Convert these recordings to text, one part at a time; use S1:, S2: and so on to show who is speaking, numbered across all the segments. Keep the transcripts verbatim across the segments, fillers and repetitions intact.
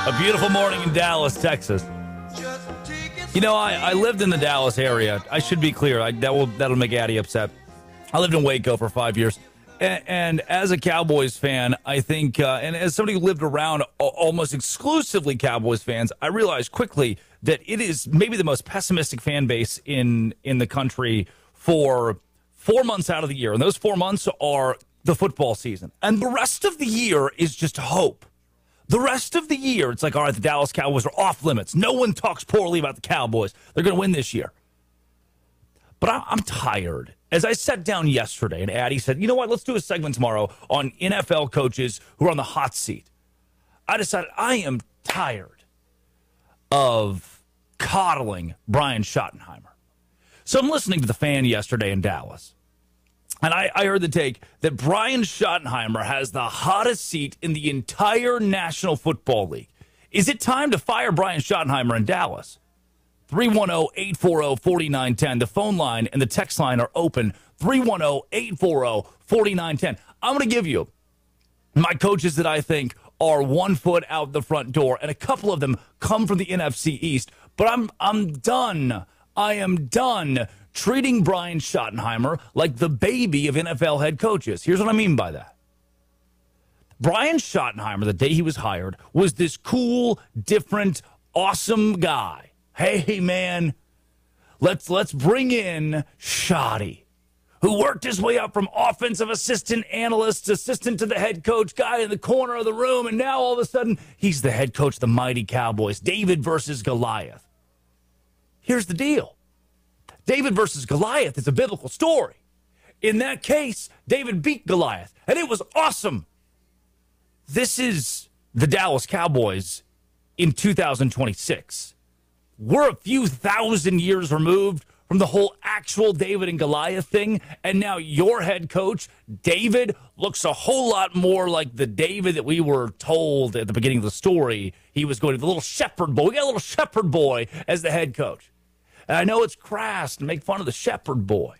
S1: A beautiful morning in Dallas, Texas. You know, I, I lived in the Dallas area. I should be clear. I, that will, that'll make Addie upset. I lived in Waco for five years. And, and as a Cowboys fan, I think, uh, and as somebody who lived around almost exclusively Cowboys fans, I realized quickly that it is maybe the most pessimistic fan base in, in the country for four months out of the year. And those four months are the football season. And the rest of the year is just hope. The rest of the year, it's like, all right, the Dallas Cowboys are off limits. No one talks poorly about the Cowboys. They're going to win this year. But I'm tired. As I sat down yesterday, and Addie said, you know what, let's do a segment tomorrow on N F L coaches who are on the hot seat. I decided I am tired of coddling Brian Schottenheimer. So I'm listening to the Fan yesterday in Dallas. And I, I heard the take that Brian Schottenheimer has the hottest seat in the entire National Football League. Is it time to fire Brian Schottenheimer in Dallas? three one zero, eight four zero, four nine one zero. The phone line and the text line are open. three one zero, eight four zero, four nine one zero. I'm going to give you my coaches that I think are one foot out the front door, and a couple of them come from the N F C East. But I'm I'm done. I am done treating Brian Schottenheimer like the baby of N F L head coaches. Here's what I mean by that. Brian Schottenheimer, the day he was hired, was this cool, different, awesome guy. Hey, man, let's let's bring in Schotty, who worked his way up from offensive assistant analyst, assistant to the head coach, guy in the corner of the room, and now all of a sudden he's the head coach of the mighty Cowboys. David versus Goliath. Here's the deal. David versus Goliath is a biblical story. In that case, David beat Goliath, and it was awesome. This is the Dallas Cowboys in two thousand twenty-six. We're a few thousand years removed from the whole actual David and Goliath thing, and now your head coach, David, looks a whole lot more like the David that we were told at the beginning of the story he was going to, the little shepherd boy. We got a little shepherd boy as the head coach. And I know it's crass to make fun of the shepherd boy,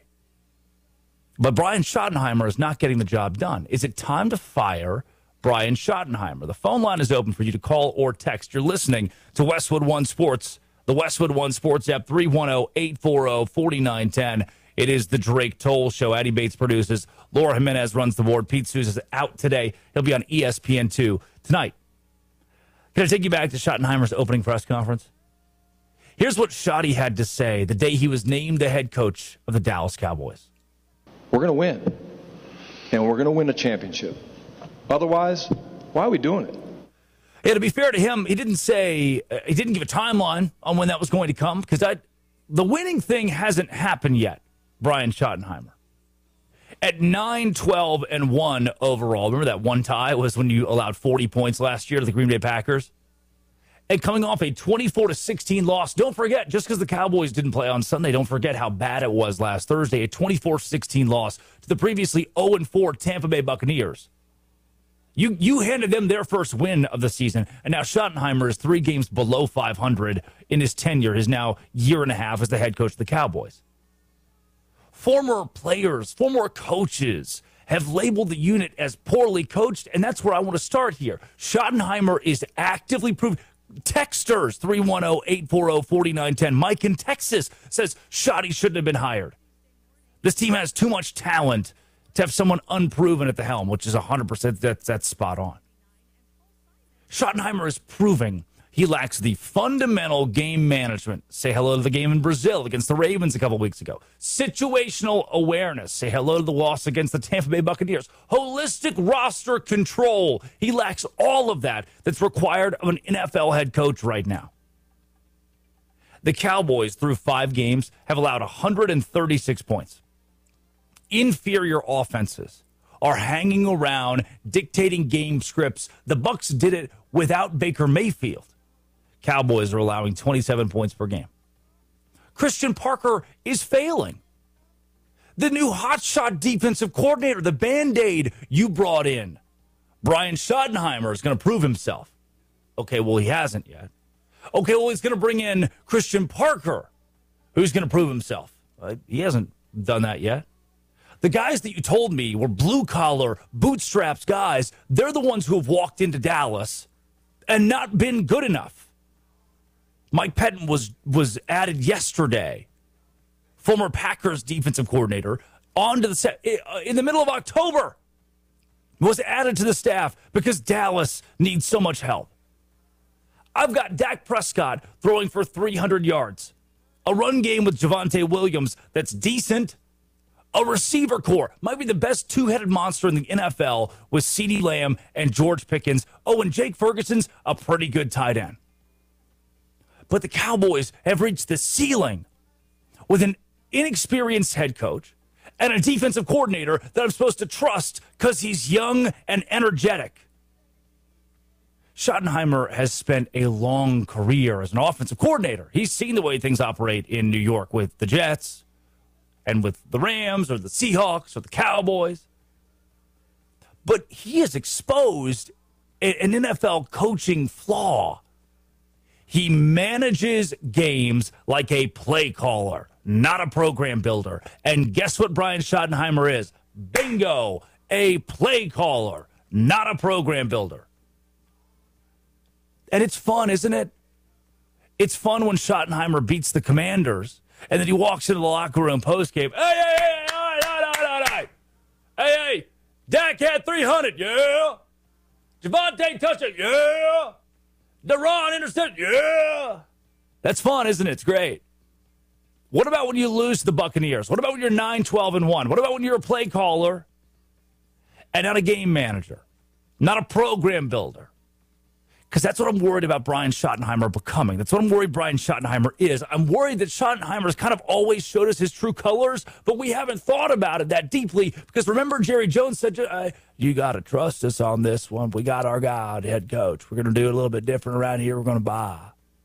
S1: but Brian Schottenheimer is not getting the job done. Is it time to fire Brian Schottenheimer? The phone line is open for you to call or text. You're listening to Westwood One Sports, the Westwood One Sports app, three one zero, eight four zero, four nine one zero. It is the Drake Toll Show. Addie Bates produces. Laura Jimenez runs the board. Pete Souza is out today. He'll be on E S P N two tonight. Can I take you back to Schottenheimer's opening press conference? Here's what Schotty had to say the day he was named the head coach of the Dallas Cowboys.
S2: We're going to win, and we're going to win a championship. Otherwise, why are we doing it?
S1: Yeah, to be fair to him, he didn't say, uh, he didn't give a timeline on when that was going to come, because the winning thing hasn't happened yet, Brian Schottenheimer. At nine, twelve, and one overall, remember that one tie was when you allowed forty points last year to the Green Bay Packers? And coming off a twenty-four to sixteen loss, don't forget, just because the Cowboys didn't play on Sunday, don't forget how bad it was last Thursday, a twenty-four sixteen loss to the previously oh and four Tampa Bay Buccaneers. You you handed them their first win of the season, and now Schottenheimer is three games below five hundred in his tenure, his now year and a half as the head coach of the Cowboys. Former players, former coaches have labeled the unit as poorly coached, and that's where I want to start here. Schottenheimer is actively proving. Texters, three one zero, eight four zero, four nine one zero. Mike in Texas says Schotty shouldn't have been hired. This team has too much talent to have someone unproven at the helm, which is one hundred percent that's, that's spot on. Schottenheimer is proving he lacks the fundamental game management. Say hello to the game in Brazil against the Ravens a couple weeks ago. Situational awareness. Say hello to the loss against the Tampa Bay Buccaneers. Holistic roster control. He lacks all of that that's required of an N F L head coach right now. The Cowboys, through five games, have allowed one hundred thirty-six points. Inferior offenses are hanging around, dictating game scripts. The Bucs did it without Baker Mayfield. Cowboys are allowing twenty-seven points per game. Christian Parker is failing. The new hotshot defensive coordinator, the Band-Aid you brought in, Brian Schottenheimer, is going to prove himself. Okay, well, he hasn't yet. Okay, well, he's going to bring in Christian Parker, who's going to prove himself. Uh, he hasn't done that yet. The guys that you told me were blue-collar, bootstraps guys, they're the ones who have walked into Dallas and not been good enough. Mike Pettin was was added yesterday, former Packers defensive coordinator, onto the set in the middle of October. Was added to the staff because Dallas needs so much help. I've got Dak Prescott throwing for three hundred yards, a run game with Javonte Williams that's decent, a receiver core, might be the best two-headed monster in the N F L with CeeDee Lamb and George Pickens. Oh, and Jake Ferguson's a pretty good tight end. But the Cowboys have reached the ceiling with an inexperienced head coach and a defensive coordinator that I'm supposed to trust because he's young and energetic. Schottenheimer has spent a long career as an offensive coordinator. He's seen the way things operate in New York with the Jets and with the Rams or the Seahawks or the Cowboys. But he has exposed an N F L coaching flaw. He manages games like a play caller, not a program builder. And guess what Brian Schottenheimer is? Bingo, a play caller, not a program builder. And it's fun, isn't it? It's fun when Schottenheimer beats the Commanders, and then he walks into the locker room post-game. Hey, hey, hey, all right, all right, all right, all right. Hey, hey, Dak had three hundred, yeah. Javonte touched it, yeah. Deron intercepted, yeah. That's fun, isn't it? It's great. What about when you lose to the Buccaneers? What about when you're nine twelve and one? What about when you're a play caller and not a game manager, not a program builder? Because that's what I'm worried about Brian Schottenheimer becoming. That's what I'm worried Brian Schottenheimer is. I'm worried that Schottenheimer's kind of always showed us his true colors, but we haven't thought about it that deeply. Because remember, Jerry Jones said, uh, you got to trust us on this one. We got our guy, head coach. We're going to do it a little bit different around here. We're going to buy.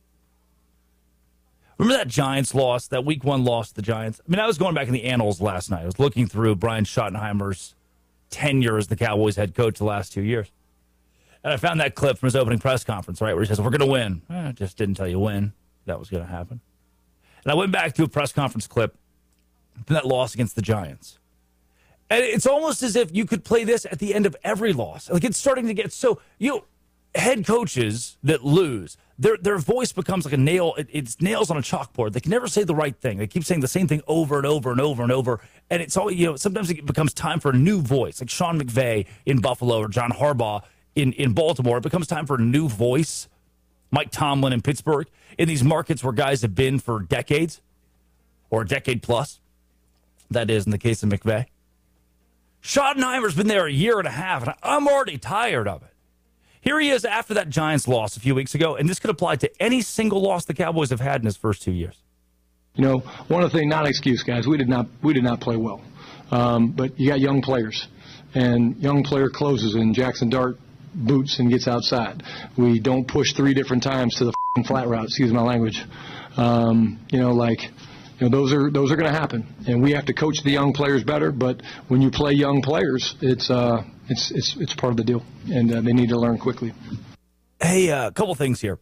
S1: Remember that Giants loss, that week one loss to the Giants? I mean, I was going back in the annals last night. I was looking through Brian Schottenheimer's tenure as the Cowboys head coach the last two years. And I found that clip from his opening press conference, right, where he says, we're going to win. Eh, just didn't tell you when that was going to happen. And I went back to a press conference clip from that loss against the Giants. And it's almost as if you could play this at the end of every loss. Like, it's starting to get so, you know, head coaches that lose, their their voice becomes like a nail. It, it's nails on a chalkboard. They can never say the right thing. They keep saying the same thing over and over and over and over. And it's all, you know, sometimes it becomes time for a new voice, like Sean McVay in Buffalo or John Harbaugh in, in Baltimore. It becomes time for a new voice. Mike Tomlin in Pittsburgh, in these markets where guys have been for decades or a decade plus. That is in the case of McVay. Schottenheimer's been there a year and a half, and I'm already tired of it. Here he is after that Giants loss a few weeks ago, and this could apply to any single loss the Cowboys have had in his first two years.
S2: You know, one of the things, not an excuse, guys, we did not we did not play well. Um, but you got young players, and young player closes, and Jackson Dart boots and gets outside. We don't push three different times to the f***ing flat route, excuse my language. Um, you know, like, you know, those are those are going to happen, and we have to coach the young players better. But when you play young players, it's uh, it's it's it's part of the deal, and uh, they need to learn quickly.
S1: Hey, a uh, couple things here.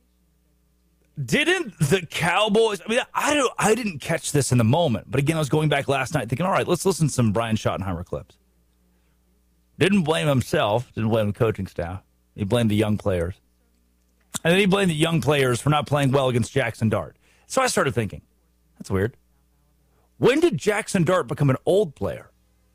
S1: Didn't the Cowboys? I mean, I don't. I didn't catch this in the moment, but again, I was going back last night thinking, all right, let's listen to some Brian Schottenheimer clips. Didn't blame himself. Didn't blame the coaching staff. He blamed the young players, and then he blamed the young players for not playing well against Jackson Dart. So I started thinking, that's weird. When did Jackson Dart become an old player?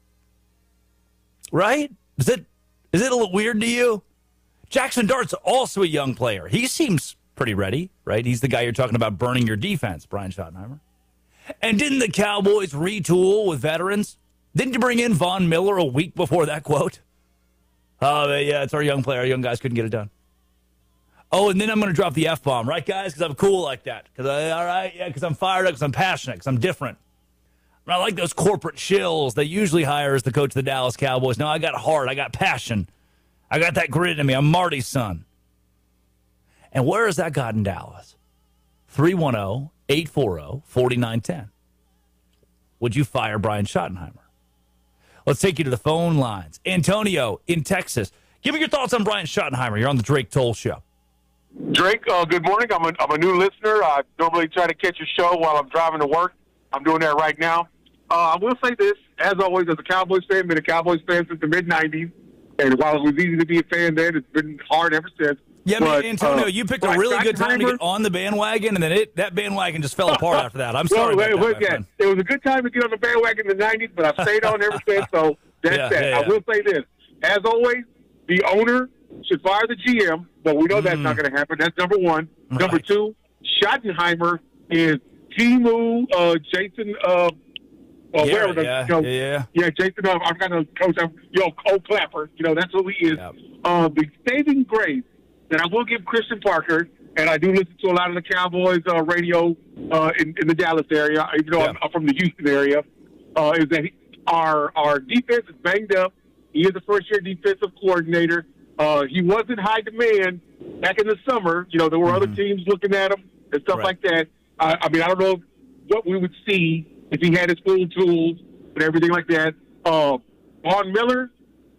S1: Right? Is it is it a little weird to you? Jackson Dart's also a young player. He seems pretty ready, right? He's the guy you're talking about burning your defense, Brian Schottenheimer. And didn't the Cowboys retool with veterans? Didn't you bring in Von Miller a week before that quote? Oh, yeah, it's our young player. Our young guys couldn't get it done. Oh, and then I'm going to drop the F-bomb, right, guys? Because I'm cool like that. Because I, all right, yeah, because I'm fired up, because I'm passionate, because I'm different. I'm not like those corporate shills they usually hire as the coach of the Dallas Cowboys. No, I got heart. I got passion. I got that grit in me. I'm Marty's son. And where has that got in Dallas? three one zero, eight four zero, four nine one zero. Would you fire Brian Schottenheimer? Let's take you to the phone lines. Antonio in Texas. Give me your thoughts on Brian Schottenheimer. You're on the Drake Toll Show.
S3: Drake, uh, good morning. I'm a, I'm a new listener. I normally try to catch your show while I'm driving to work. I'm doing that right now. Uh, I will say this, as always, as a Cowboys fan, been a Cowboys fan since the mid nineties. And while it was easy to be a fan then, it's been hard ever since.
S1: Yeah,
S3: but,
S1: man, Antonio,
S3: uh,
S1: you picked a really good time to get on the bandwagon, and then it that bandwagon just fell apart after that. I'm sorry.
S3: Well,
S1: about
S3: wait,
S1: that,
S3: wait, yeah. It was a good time to get on the bandwagon in the nineties, but I've stayed on ever since, so that's
S1: yeah,
S3: that.
S1: Yeah, yeah.
S3: I will say this. As always, the owner should fire the G M, but we know that's
S1: mm.
S3: not going to happen. That's number one.
S1: Right.
S3: Number two, Schottenheimer is Timu, uh, Jason, uh, uh,
S1: yeah,
S3: where the,
S1: yeah,
S3: you know,
S1: yeah, yeah.
S3: yeah, Jason, uh, I'm kind of coach, I'm, you know, Cole Clapper, you know, that's who he is.
S1: Yep.
S3: Uh, the saving grace that I will give Christian Parker, and I do listen to a lot of the Cowboys uh, radio uh, in, in the Dallas area, even though
S1: Yeah.
S3: I'm, I'm from the Houston area, uh, is that he, our our defense is banged up. He is a first-year defensive coordinator. Uh, he wasn't high demand back in the summer. You know, there were mm-hmm. other teams looking at him and stuff
S1: right.
S3: like that. I, I mean, I don't know what we would see if he had his full tools and everything like that. Uh, Von Miller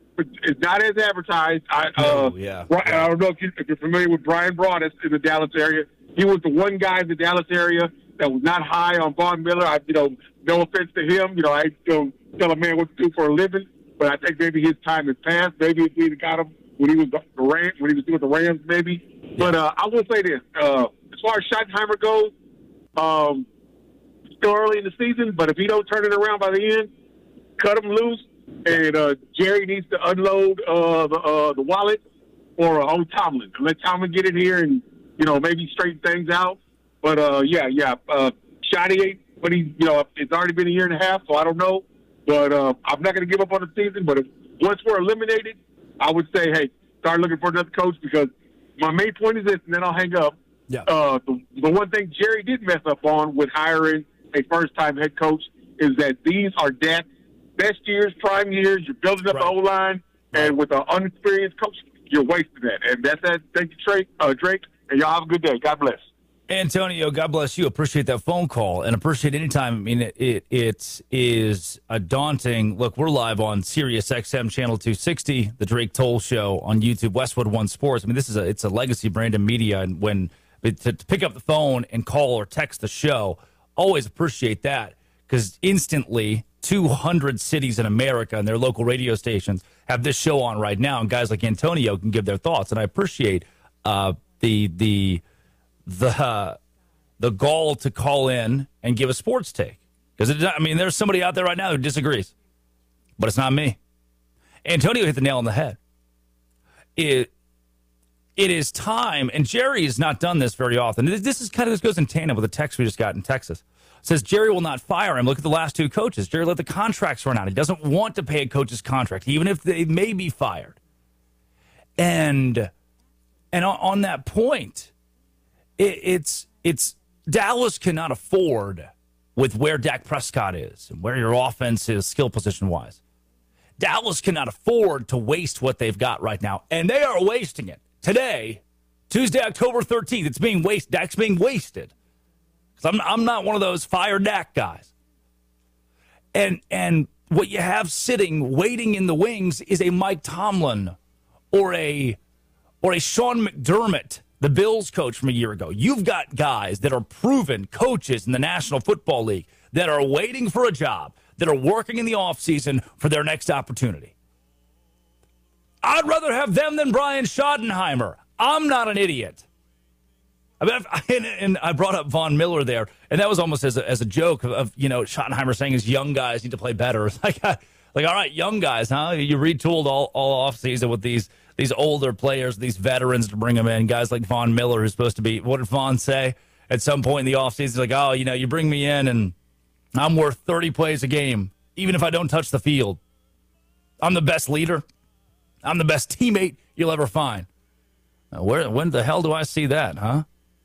S3: is not as advertised. I, uh,
S1: oh, yeah.
S3: I don't know if, you, if you're familiar with Brian Broaddus in the Dallas area. He was the one guy in the Dallas area that was not high on Von Miller. I, you know, no offense to him. You know, I don't tell a man what to do for a living, but I think maybe his time has passed. Maybe if we'd have got him when he was the Rams, when he was doing the Rams, maybe. Yeah. But uh, I will say this: uh, as far as Schottenheimer goes, um, still early in the season. But if he don't turn it around by the end, cut him loose. And uh, Jerry needs to unload uh, the uh, the wallet for uh, old Tomlin and let Tomlin get in here and you know maybe straighten things out. But uh, yeah, yeah, uh, Shotty ain't. But he, you know, it's already been a year and a half, so I don't know. But uh, I'm not going to give up on the season. But if, once we're eliminated, I would say, hey, start looking for another coach because my main point is this, and then I'll hang up.
S1: Yeah.
S3: Uh, the, the one thing Jerry did mess up on with hiring a first-time head coach is that these are Dak's best years, prime years. You're building up
S1: right.
S3: the O-line, right. and with an unexperienced coach, you're wasting that. And that's that. Thank you, Drake. Uh, Drake, and y'all have a good day. God bless.
S1: Antonio, God bless you. Appreciate that phone call and appreciate any time. I mean, it, it it is a daunting look. We're live on Sirius X M channel two sixty, the Drake Toll Show on YouTube, Westwood One Sports. I mean, this is a it's a legacy brand of media, and when to, to pick up the phone and call or text the show, always appreciate that because instantly two hundred cities in America and their local radio stations have this show on right now, and guys like Antonio can give their thoughts, and I appreciate uh, the the. the uh, the gall to call in and give a sports take. Because, I mean, there's somebody out there right now who disagrees. But it's not me. Antonio hit the nail on the head. It, it is time, and Jerry has not done this very often. This is kind of, this goes in tandem with a text we just got in Texas. It says Jerry will not fire him. Look at the last two coaches. Jerry let the contracts run out. He doesn't want to pay a coach's contract, even if they may be fired. And, and on, on that point... It's it's Dallas cannot afford with where Dak Prescott is and where your offense is skill position wise. Dallas cannot afford to waste what they've got right now, and they are wasting it today, Tuesday, October thirteenth. It's being wasted. Dak's being wasted. I'm I'm not one of those fire Dak guys. And and what you have sitting waiting in the wings is a Mike Tomlin or a or a Sean McDermott, the Bills coach from a year ago. You've got guys that are proven coaches in the National Football League that are waiting for a job, that are working in the offseason for their next opportunity. I'd rather have them than Brian Schottenheimer. I'm not an idiot. I mean, and, and I brought up Von Miller there, and that was almost as a, as a joke of, of, you know, Schottenheimer saying his young guys need to play better. It's like, like, all right, young guys, huh? You retooled all, all offseason with these these older players, these veterans to bring them in, guys like Von Miller, who's supposed to be, what did Von say at some point in the offseason? Like, oh, you know, you bring me in, and I'm worth thirty plays a game, even if I don't touch the field. I'm the best leader. I'm the best teammate you'll ever find. Now, where, when the hell do I see that, huh?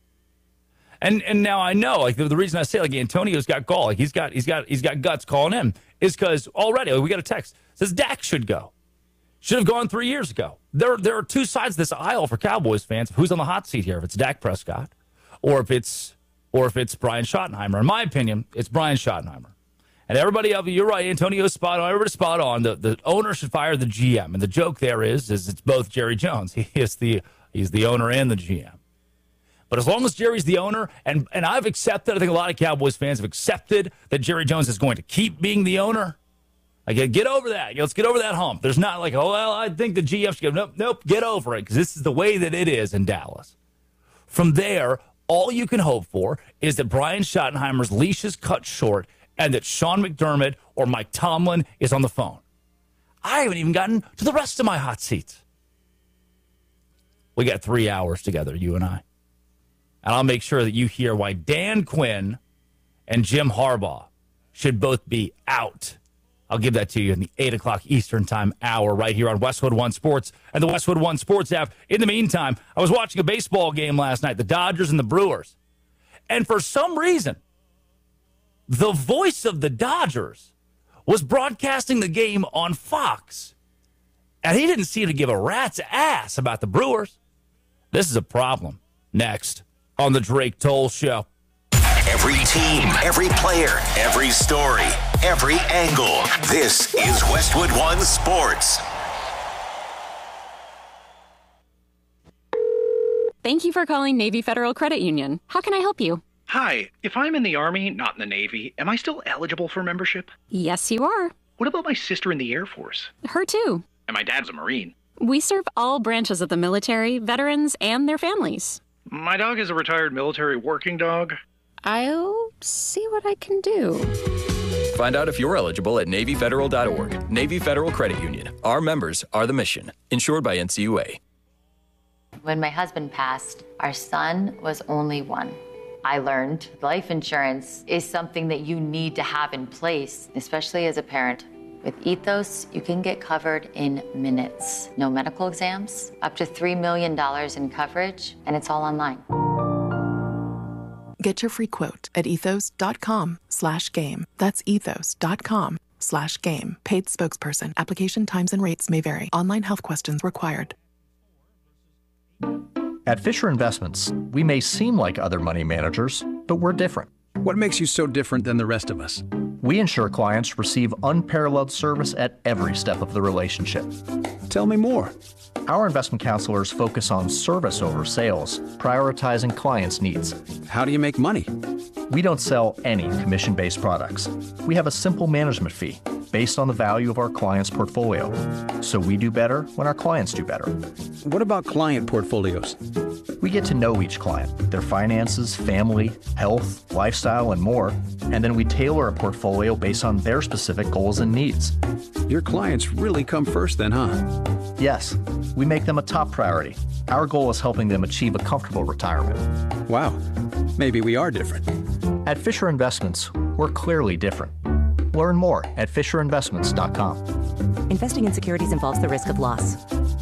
S1: And and now I know, like the, the reason I say like Antonio's got gall, like he's got he's got he's got guts calling in, is because already like, we got a text says Dak should go, should have gone three years ago. There there are two sides of this aisle for Cowboys fans. Who's on the hot seat here? If it's Dak Prescott, or if it's or if it's Brian Schottenheimer. In my opinion, it's Brian Schottenheimer. And everybody of you, you're right. Antonio's spot on. Everybody's spot on. The the owner should fire the G M, and the joke there is is it's both Jerry Jones. He is the he's the owner and the G M. But as long as Jerry's the owner, and, and I've accepted, I think a lot of Cowboys fans have accepted that Jerry Jones is going to keep being the owner, Like, get over that. Let's get over that hump. There's not like, oh, well, I think the G F should go. Nope, nope, get over it, because this is the way that it is in Dallas. From there, all you can hope for is that Brian Schottenheimer's leash is cut short and that Sean McDermott or Mike Tomlin is on the phone. I haven't even gotten to the rest of my hot seats. We got three hours together, you and I. And I'll make sure that you hear why Dan Quinn and Jim Harbaugh should both be out. I'll give that to you in the eight o'clock Eastern time hour right here on Westwood One Sports and the Westwood One Sports app. In the meantime, I was watching a baseball game last night, the Dodgers and the Brewers. And for some reason, the voice of the Dodgers was broadcasting the game on Fox. And he didn't seem to give a rat's ass about the Brewers. This is a problem. Next on the Drake Toll Show.
S4: Every team, every player, every story, every angle. This is Westwood One Sports.
S5: Thank you for calling Navy Federal Credit Union. How can I help you?
S6: Hi, if I'm in the Army, not in the Navy, am I still eligible for membership?
S5: Yes, you are.
S6: What about my sister in the Air Force?
S5: Her too.
S6: And my dad's a Marine.
S5: We serve all branches of the military, veterans, and their families.
S6: My dog is a retired military working dog.
S5: I'll see what I can do.
S7: Find out if you're eligible at Navy Federal dot org. Navy Federal Credit Union. Our members are the mission. Insured by N C U A.
S8: When my husband passed, our son was only one. I learned life insurance is something that you need to have in place, especially as a parent. With Ethos, you can get covered in minutes. No medical exams, up to three million dollars in coverage, and it's all online.
S9: Get your free quote at ethos.com slash game. That's ethos.com slash game. Paid spokesperson. Application times and rates may vary. Online health questions required.
S10: At Fisher Investments, we may seem like other money managers, but we're different.
S11: What makes you so different than the rest of us?
S10: We ensure clients receive unparalleled service at every step of the relationship.
S11: Tell me more.
S10: Our investment counselors focus on service over sales, prioritizing clients' needs.
S11: How do you make money?
S10: We don't sell any commission-based products. We have a simple management fee based on the value of our client's portfolio. So we do better when our clients do better.
S11: What about client portfolios?
S10: We get to know each client, their finances, family, health, lifestyle, and more, and then we tailor a portfolio based on their specific goals and needs.
S11: Your clients really come first then, huh?
S10: Yes, we make them a top priority. Our goal is helping them achieve a comfortable retirement.
S11: Wow, maybe we are different.
S10: At Fisher Investments, we're clearly different. Learn more at fisher investments dot com.
S12: Investing in securities involves the risk of loss.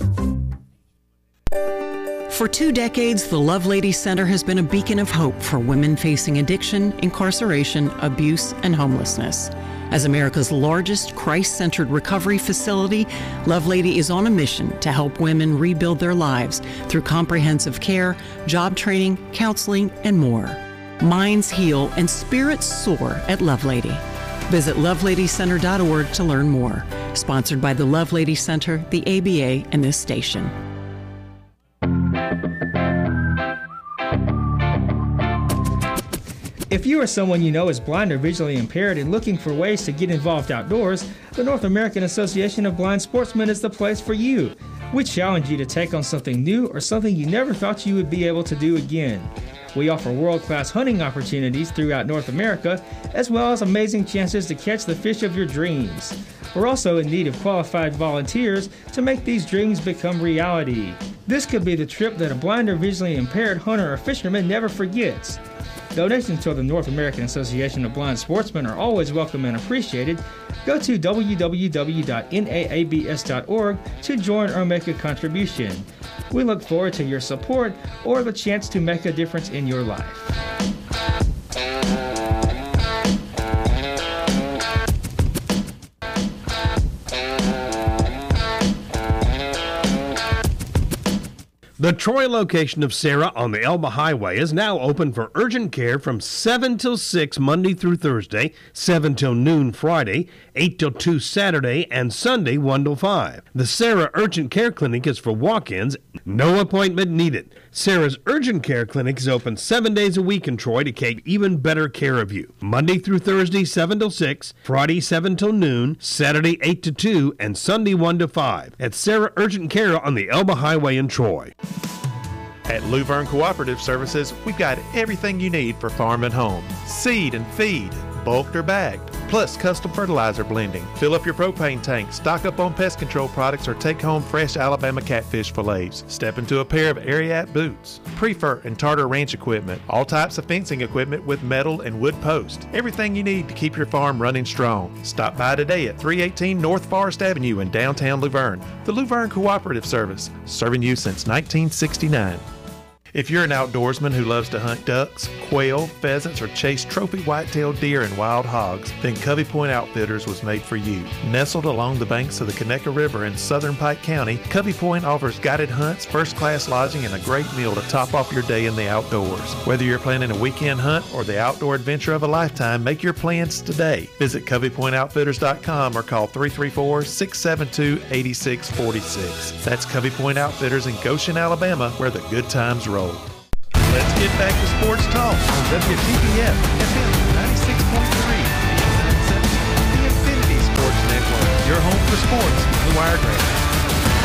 S13: For two decades, the Lovelady Center has been a beacon of hope for women facing addiction, incarceration, abuse, and homelessness. As America's largest Christ-centered recovery facility, Lovelady is on a mission to help women rebuild their lives through comprehensive care, job training, counseling, and more. Minds heal and spirits soar at Lovelady. Visit lovelady center dot org to learn more. Sponsored by the Lovelady Center, the A B A, and this station.
S14: If you or someone you know is blind or visually impaired and looking for ways to get involved outdoors, the North American Association of Blind Sportsmen is the place for you. We challenge you to take on something new or something you never thought you would be able to do again. We offer world-class hunting opportunities throughout North America, as well as amazing chances to catch the fish of your dreams. We're also in need of qualified volunteers to make these dreams become reality. This could be the trip that a blind or visually impaired hunter or fisherman never forgets. Donations to the North American Association of Blind Sportsmen are always welcome and appreciated. Go to w w w dot n a a b s dot org to join or make a contribution. We look forward to your support or the chance to make a difference in your life.
S15: The Troy location of Sarah on the Elba Highway is now open for urgent care from seven till six Monday through Thursday, seven till noon Friday, eight till two Saturday, and Sunday one till five. The Sarah Urgent Care Clinic is for walk-ins, no appointment needed. Sarah's Urgent Care Clinic is open seven days a week in Troy to take even better care of you. Monday through Thursday, seven till six, Friday, seven till noon, Saturday, eight to two, and Sunday, one to five. At Sarah Urgent Care on the Elba Highway in Troy.
S16: At Luverne Cooperative Services, we've got everything you need for farm and home. Seed and feed, bulked or bagged, plus custom fertilizer blending. Fill up your propane tank, stock up on pest control products, or take home fresh Alabama catfish fillets. Step into a pair of Ariat boots, Prefer and Tartar Ranch equipment, all types of fencing equipment with metal and wood posts. Everything you need to keep your farm running strong. Stop by today at three eighteen North Forest Avenue in downtown Luverne. The Luverne Cooperative Service, serving you since nineteen sixty-nine. If you're an outdoorsman who loves to hunt ducks, quail, pheasants, or chase trophy white-tailed deer and wild hogs, then Covey Point Outfitters was made for you. Nestled along the banks of the Conecuh River in southern Pike County, Covey Point offers guided hunts, first-class lodging, and a great meal to top off your day in the outdoors. Whether you're planning a weekend hunt or the outdoor adventure of a lifetime, make your plans today. Visit Covey Point Outfitters dot com or call three three four, six seven two, eight six four six. That's Covey Point Outfitters in Goshen, Alabama, where the good times roll. Let's get back to sports talk on W T B F F M ninety-six point three, the Infinity Sports Network, your home for sports in the Wiregrass.